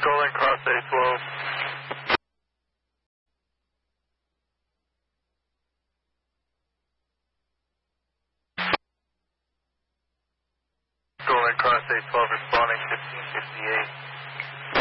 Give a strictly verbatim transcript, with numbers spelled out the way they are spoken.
Golden Cross A twelve. Golden Cross A twelve responding fifteen fifty-eight.